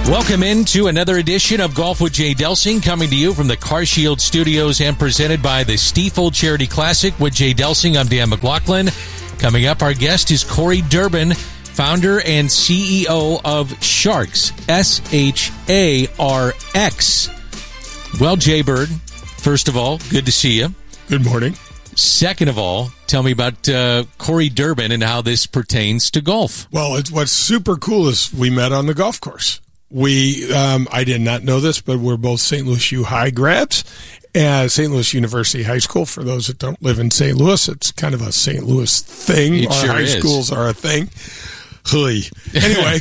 Welcome into another edition of Golf with Jay Delsing, coming to you from the CarShield Studios and presented by the Stiefel Charity Classic with Jay Delsing. I'm Dan McLaughlin. Coming up, our guest is Corey Durbin, founder and CEO of Sharks, S-H-A-R-X. Well, Jay Bird, first of all, good to see you. Good morning. Second of all, tell me about Corey Durbin and how this pertains to golf. Well, what's super cool is we met on the golf course. I did not know this, but we're both St. Louis U High grads and St. Louis University High School. For those that don't live in St. Louis, it's kind of a St. Louis thing. It Our sure high is. schools are a thing. Anyway,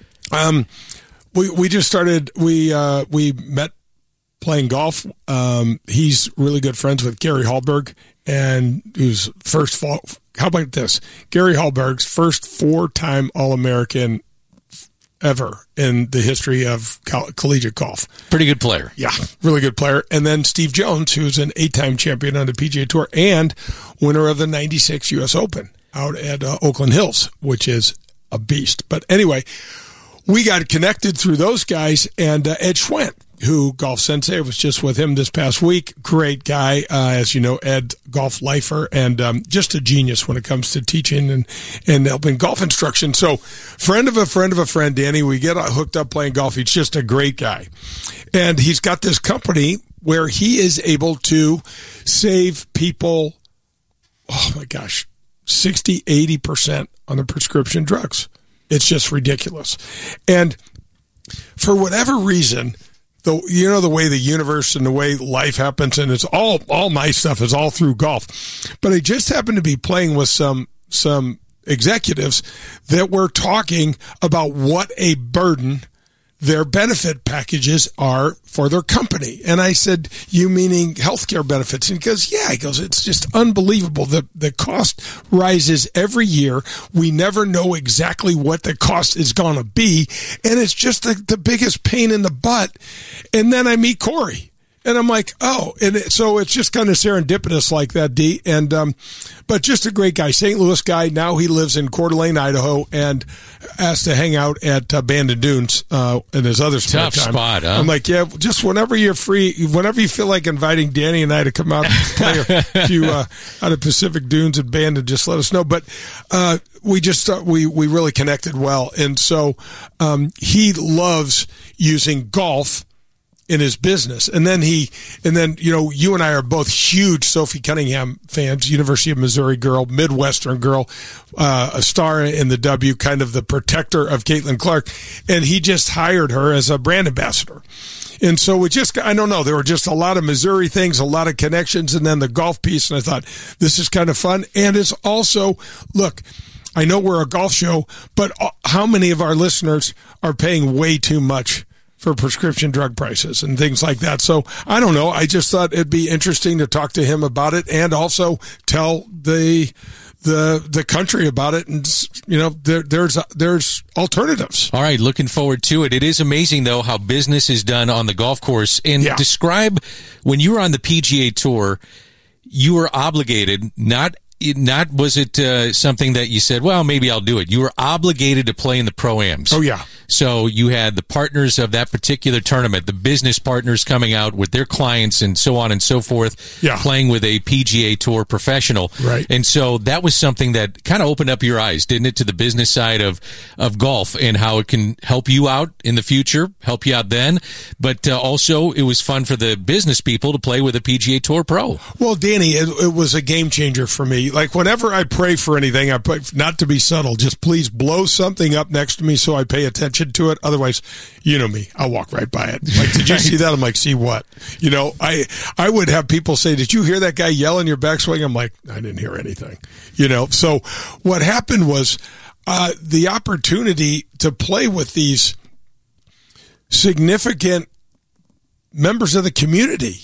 we just started. We met playing golf. He's really good friends with Gary Hallberg, and who's how about this? Gary Hallberg's first 4-time All-American ever in the history of collegiate golf. Pretty good player. Yeah, really good player. And then Steve Jones, who's an 8-time champion on the PGA Tour and winner of the 96 U.S. Open out at Oakland Hills, which is a beast. But anyway, we got connected through those guys, and Ed Schwent, who Golf Sensei, was just with him this past week. Great guy, as you know, Ed, golf lifer, and just a genius when it comes to teaching and helping golf instruction. So, friend of a friend, Danny, we get hooked up playing golf. He's just a great guy. And he's got this company where he is able to save people, oh my gosh, 60, 80% on the prescription drugs. It's just ridiculous. And for whatever reason, the way the universe and the way life happens, and it's all my stuff is all through golf. But I just happened to be playing with some executives that were talking about what a burden their benefit packages are for their company. And I said, you meaning healthcare benefits? And he goes, yeah. He goes, it's just unbelievable. The cost rises every year. We never know exactly what the cost is going to be. And it's just the biggest pain in the butt. And then I meet Corey. And I'm like, oh, so it's just kind of serendipitous like that, D. And, but just a great guy, St. Louis guy. Now he lives in Coeur d'Alene, Idaho, and asked to hang out at Bandon Dunes in his other spare Tough time. spot, huh? I'm like, yeah, just whenever you're free, whenever you feel like inviting Danny and I to come out and play a few out of Pacific Dunes and Bandon, just let us know. But we just we really connected well, and so he loves using golf in his business. And then you and I are both huge Sophie Cunningham fans, University of Missouri girl, Midwestern girl, a star in the W, kind of the protector of Caitlin Clark. And he just hired her as a brand ambassador. And so I don't know, there were just a lot of Missouri things, a lot of connections, and then the golf piece. And I thought, this is kind of fun. And it's also, look, I know we're a golf show, but how many of our listeners are paying way too much for prescription drug prices and things like that? So I don't know. I just thought it'd be interesting to talk to him about it and also tell the country about it. And there's alternatives. All right, looking forward to it. It is amazing though how business is done on the golf course. And describe when you were on the PGA Tour, you were obligated, not was it something that you said, well, maybe I'll do it. You were obligated to play in the Pro-Ams. Oh, yeah. So you had the partners of that particular tournament, the business partners coming out with their clients and so on and so forth, playing with a PGA Tour professional. Right. And so that was something that kind of opened up your eyes, didn't it, to the business side of golf and how it can help you out in the future, help you out then. But also it was fun for the business people to play with a PGA Tour pro. Well, Danny, it was a game changer for me. Like whenever I pray for anything, I pray not to be subtle. Just please blow something up next to me so I pay attention to it. Otherwise, you know me, I'll walk right by it. Like, did you see that? I'm like, see what? I would have people say, did you hear that guy yell in your backswing? I'm like, I didn't hear anything. So what happened was the opportunity to play with these significant members of the community.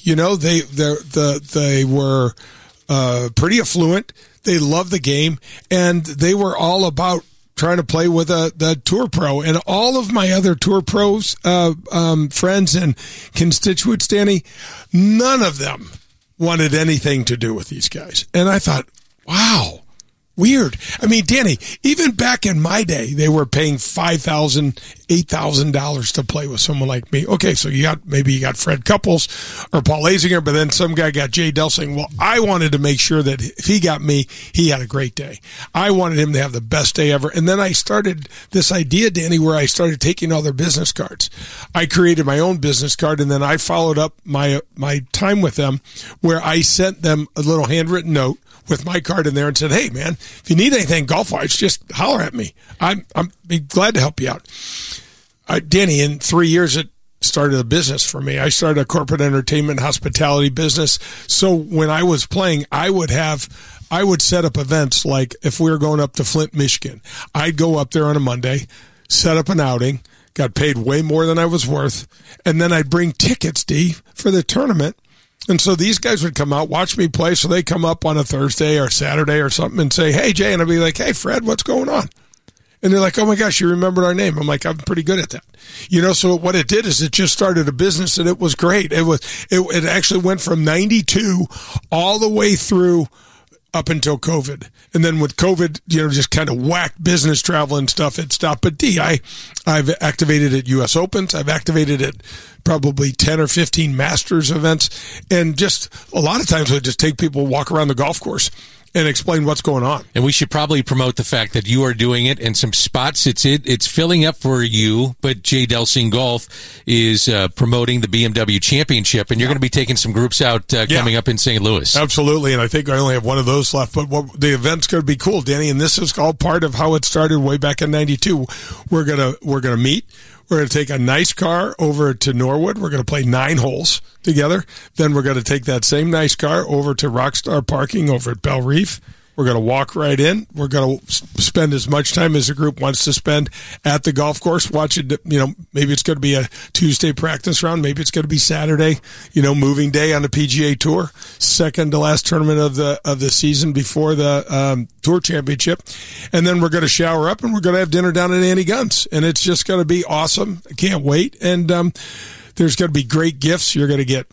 They were pretty affluent. They loved the game, and they were all about trying to play with the tour pro. And all of my other tour pros, friends and constituents, Danny, none of them wanted anything to do with these guys. And I thought, wow, Weird. I mean, Danny, even back in my day, they were paying $5,000, $8,000 to play with someone like me. Okay, so you got Fred Couples or Paul Azinger, but then some guy got Jay Delsing. Well, I wanted to make sure that if he got me, he had a great day. I wanted him to have the best day ever. And then I started this idea, Danny, where I started taking all their business cards. I created my own business card, and then I followed up my time with them where I sent them a little handwritten note with my card in there and said, hey, man, if you need anything golf-wise, just holler at me. I'm be glad to help you out. Danny, in 3 years, it started a business for me. I started a corporate entertainment hospitality business. So when I was playing, I would set up events like if we were going up to Flint, Michigan. I'd go up there on a Monday, set up an outing, got paid way more than I was worth, and then I'd bring tickets, D, for the tournament. And so these guys would come out, watch me play. So they come up on a Thursday or Saturday or something and say, hey, Jay. And I'd be like, hey, Fred, what's going on? And they're like, oh, my gosh, you remembered our name. I'm like, I'm pretty good at that. So what it did is it just started a business, and it was great. It actually went from 92 all the way through up until COVID. And then with COVID, just kind of whacked business travel and stuff, it stopped. But I've activated at U.S. Opens. I've activated at probably 10 or 15 Masters events. And just a lot of times I just take people, walk around the golf course and explain what's going on. And we should probably promote the fact that you are doing it in some spots. It's filling up for you, but Jay Delsing Golf is promoting the BMW Championship, and you're going to be taking some groups out coming up in St. Louis. Absolutely, and I think I only have one of those left, but the event's going to be cool, Danny, and this is all part of how it started way back in 92. We're gonna meet. We're going to take a nice car over to Norwood. We're going to play 9 holes together. Then we're going to take that same nice car over to Rockstar Parking over at Belle Reef. We're going to walk right in. We're going to spend as much time as the group wants to spend at the golf course. Watch it, maybe it's going to be a Tuesday practice round. Maybe it's going to be Saturday, moving day on the PGA Tour. Second to last tournament of the season before the Tour Championship. And then we're going to shower up and we're going to have dinner down at Annie Gunn's. And it's just going to be awesome. I can't wait. And there's going to be great gifts. You're going to get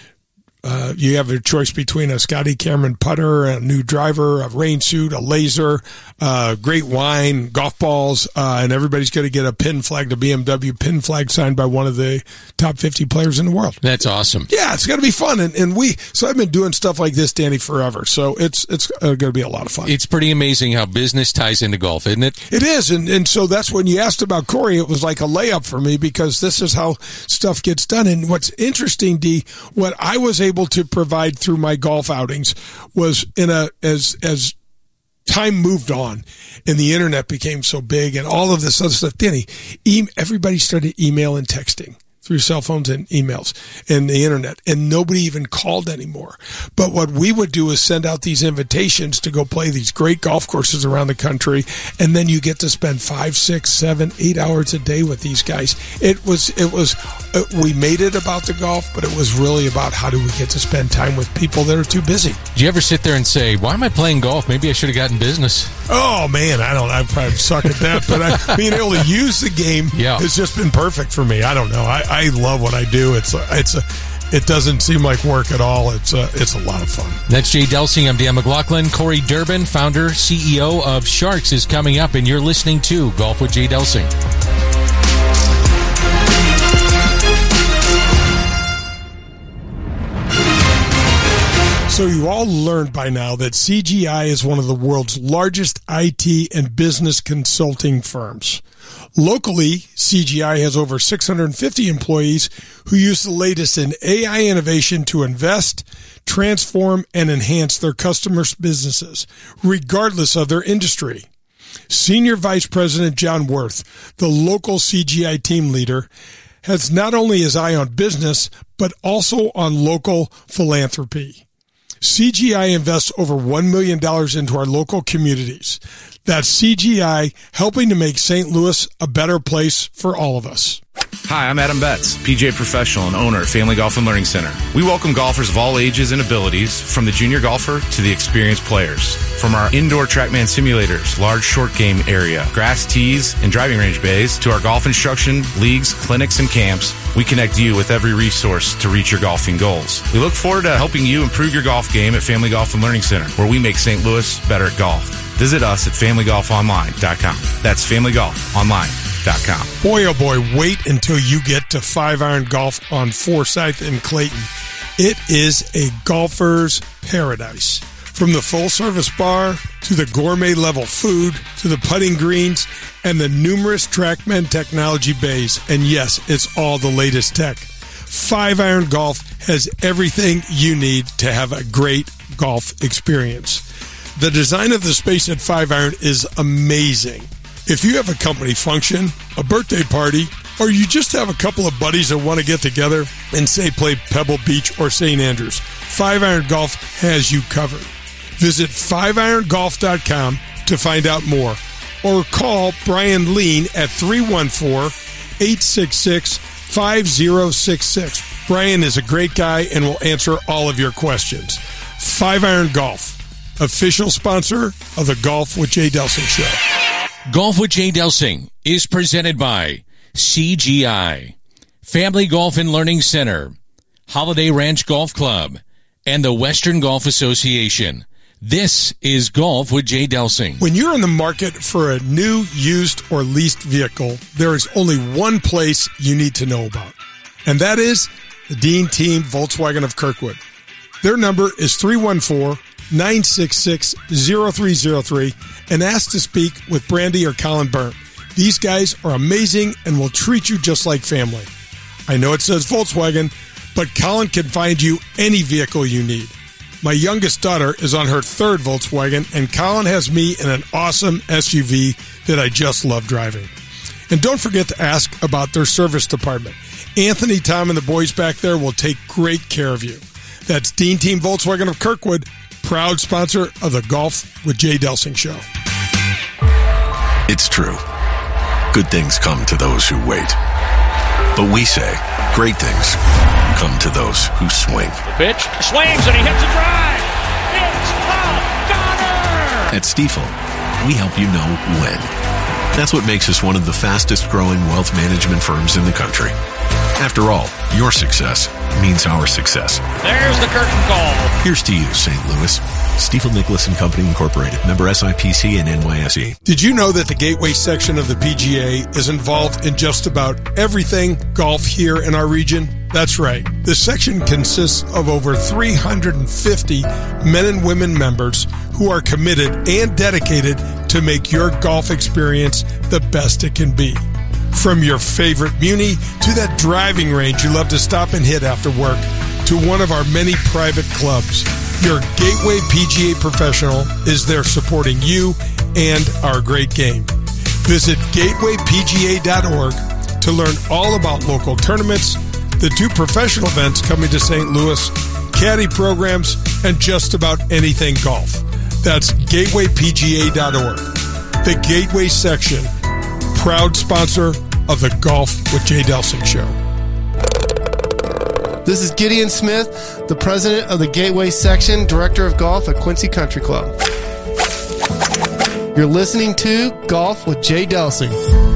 you have a choice between a Scotty Cameron putter, a new driver, a rain suit, a laser, great wine, golf balls, and everybody's going to get a pin flag, the BMW pin flag signed by one of the top 50 players in the world. That's awesome. Yeah, it's going to be fun. So I've been doing stuff like this, Danny, forever. So it's going to be a lot of fun. It's pretty amazing how business ties into golf, isn't it? It is. And so that's when you asked about Corey, it was like a layup for me because this is how stuff gets done. And what's interesting, D, what I was able to provide through my golf outings was as time moved on and the internet became so big and all of this other stuff, Danny, everybody started email and texting through cell phones and emails and the internet, and nobody even called anymore. But what we would do is send out these invitations to go play these great golf courses around the country, and then you get to spend 5, 6, 7, 8 hours a day with these guys. We made it about the golf, but it was really about how do we get to spend time with people that are too busy. Do you ever sit there and say, why am I playing golf? Maybe I should have gotten business. Oh man, I probably suck at that, but being able to use the game has just been perfect for me. I don't know. I love what I do. It doesn't seem like work at all. It's a lot of fun. That's Jay Delsing. I'm Dan McLaughlin. Corey Durbin, founder, CEO of Sharks, is coming up, and you're listening to Golf with Jay Delsing. So you all learned by now that CGI is one of the world's largest IT and business consulting firms. Locally, CGI has over 650 employees who use the latest in AI innovation to invest, transform, and enhance their customers' businesses, regardless of their industry. Senior Vice President John Worth, the local CGI team leader, has not only his eye on business, but also on local philanthropy. CGI invests over $1 million into our local communities. That's CGI helping to make St. Louis a better place for all of us. Hi, I'm Adam Betts, PGA professional and owner at Family Golf and Learning Center. We welcome golfers of all ages and abilities, from the junior golfer to the experienced players. From our indoor TrackMan simulators, large short game area, grass tees, and driving range bays, to our golf instruction, leagues, clinics, and camps, we connect you with every resource to reach your golfing goals. We look forward to helping you improve your golf game at Family Golf and Learning Center, where we make St. Louis better at golf. Visit us at FamilyGolfOnline.com. That's FamilyGolfOnline.com. Boy, oh boy, wait until you get to 5 Iron Golf on Forsyth and Clayton. It is a golfer's paradise. From the full-service bar to the gourmet-level food to the putting greens and the numerous TrackMan technology bays. And yes, it's all the latest tech. 5 Iron Golf has everything you need to have a great golf experience. The design of the space at 5 Iron is amazing. If you have a company function, a birthday party, or you just have a couple of buddies that want to get together and, say, play Pebble Beach or St. Andrews, 5 Iron Golf has you covered. Visit 5irongolf.com to find out more, or call Brian Lean at 314-866-5066. Brian is a great guy and will answer all of your questions. 5 Iron Golf, official sponsor of the Golf with Jay Delsing show. Golf with Jay Delsing is presented by CGI, Family Golf and Learning Center, Holiday Ranch Golf Club, and the Western Golf Association. This is Golf with Jay Delsing. When you're in the market for a new, used, or leased vehicle, there is only one place you need to know about, and that is the Dean Team Volkswagen of Kirkwood. Their number is 314-966-0303, and ask to speak with Brandy or Colin Burnt. These guys are amazing and will treat you just like family. I know it says Volkswagen, but Colin can find you any vehicle you need. My youngest daughter is on her third Volkswagen, and Colin has me in an awesome SUV that I just love driving. And don't forget to ask about their service department. Anthony, Tom, and the boys back there will take great care of you. That's Dean Team Volkswagen of Kirkwood, proud sponsor of the Golf with Jay Delsing show. It's true. Good things come to those who wait. But we say great things come to those who swing. The pitch swings and he hits a drive. It's a goner. At Stifel, we help you know when. That's what makes us one of the fastest growing wealth management firms in the country. After all, your success means our success. There's the curtain call. Here's to you, St. Louis. Stifel Nicholas and Company Incorporated. Member SIPC and NYSE. Did you know that the Gateway section of the PGA is involved in just about everything golf here in our region? That's right. This section consists of over 350 men and women members who are committed and dedicated to make your golf experience the best it can be. From your favorite muni to that driving range you love to stop and hit after work, to one of our many private clubs, your Gateway PGA professional is there supporting you and our great game. Visit gatewaypga.org to learn all about local tournaments, the 2 professional events coming to St. Louis, caddy programs, and just about anything golf. That's gatewaypga.org. The Gateway section, proud sponsor of the Golf with Jay Delsing show. This is Gideon Smith, the president of the Gateway section, director of golf at Quincy Country Club. You're listening to Golf with Jay Delsing.